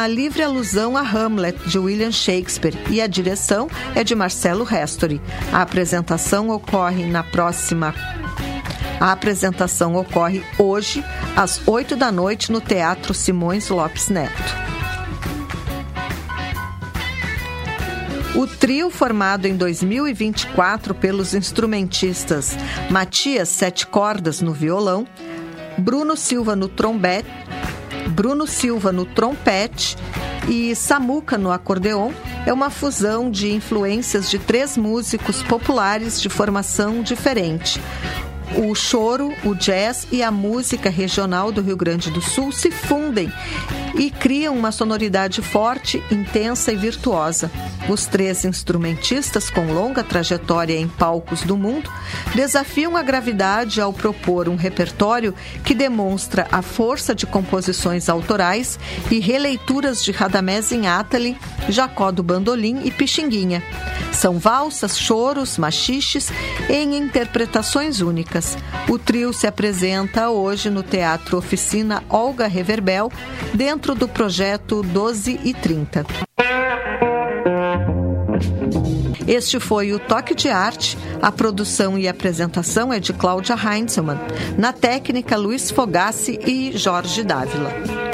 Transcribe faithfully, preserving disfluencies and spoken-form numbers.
uma livre alusão a Hamlet, de William Shakespeare, e a direção é de Marcelo Restori. A apresentação ocorre na próxima... A apresentação ocorre hoje, às oito da noite, no Teatro Simões Lopes Neto. O trio, formado em dois mil e vinte e quatro pelos instrumentistas Matias Sete Cordas no violão, Bruno Silva no trompete, Bruno Silva no trompete e Samuca no acordeon, é uma fusão de influências de três músicos populares de formação diferente. O choro, o jazz e a música regional do Rio Grande do Sul se fundem e criam uma sonoridade forte, intensa e virtuosa. Os três instrumentistas, com longa trajetória em palcos do mundo, desafiam a gravidade ao propor um repertório que demonstra a força de composições autorais e releituras de Radamés Inátali, Jacó do Bandolim e Pixinguinha. São valsas, choros, machiches em interpretações únicas. O trio se apresenta hoje no Teatro Oficina Olga Reverbel, dentro do projeto doze e trinta. Este foi o Toque de Arte. A produção e apresentação é de Cláudia Heinzelmann. Na técnica, Luiz Fogassi e Jorge Dávila.